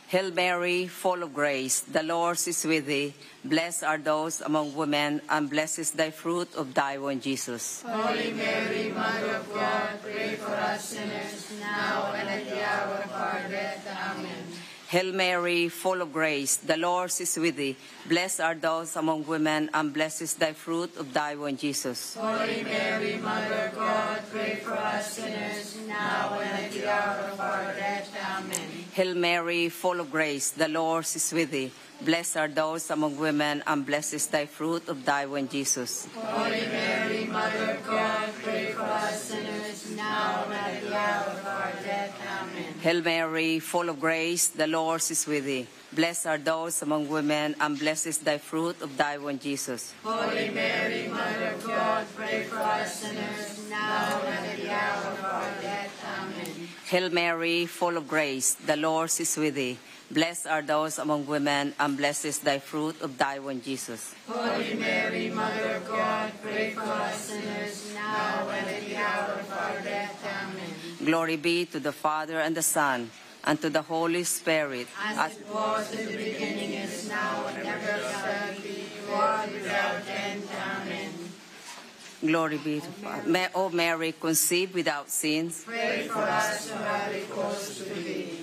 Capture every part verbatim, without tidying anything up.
Hail Mary, full of grace, the Lord is with thee. Blessed are those among women, and blessed is thy fruit of thy womb, Jesus. Holy Mary, Mother of God, pray for us sinners, now and at the hour of our death. Amen. Hail Mary, full of grace, the Lord is with thee. Blessed are those among women, and blessed is thy fruit of thy womb, Jesus. Holy Mary, Mother of God, pray for us sinners, now and at the hour of our death. Amen. Hail Mary, full of grace, the Lord is with thee. Blessed are those among women, and blessed is thy fruit of thy womb, Jesus. Holy Mary, Mother of God, pray for us sinners, now and at the hour of our death. Amen. Hail Mary, full of grace, the Lord is with thee. Blessed are those among women, and blessed is thy fruit of thy womb, Jesus. Holy Mary, Mother of God, pray for us sinners, now and at the hour of our death. Amen. Hail Mary, full of grace, the Lord is with thee. Blessed are those among women, and blessed is thy fruit of thy womb, Jesus. Holy Mary, Mother of God, pray for us sinners, now and at the hour of our death. Amen. Glory be to the Father, and the Son, and to the Holy Spirit. As it was in the beginning, is now, and ever shall be, world without end. Amen. Glory be to God. May, O Mary, conceived without sins, Pray for us who have recourse to thee.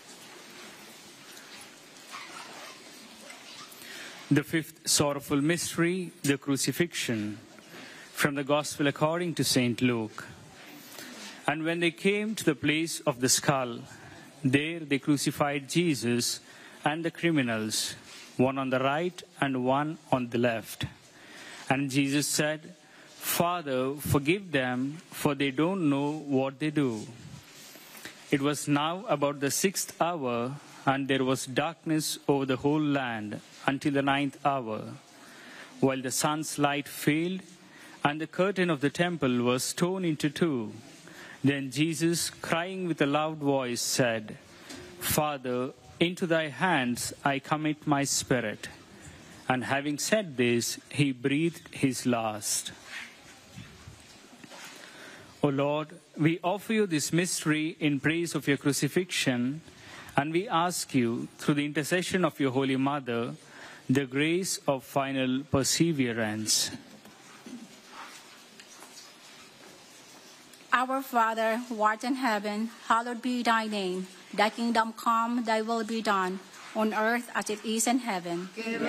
The fifth sorrowful mystery, the crucifixion. From the Gospel according to Saint Luke. And when they came to the place of the skull, there they crucified Jesus and the criminals, one on the right and one on the left. And Jesus said, Father, forgive them, for they don't know what they do. It was now about the sixth hour, and there was darkness over the whole land until the ninth hour, while the sun's light failed, and the curtain of the temple was torn into two. Then Jesus, crying with a loud voice, said, Father, into thy hands I commit my spirit. And having said this, he breathed his last. O Lord, we offer you this mystery in praise of your crucifixion, and we ask you, through the intercession of your Holy Mother, the grace of final perseverance. Our Father, who art in heaven, hallowed be thy name. Thy kingdom come, thy will be done, on earth as it is in heaven. Give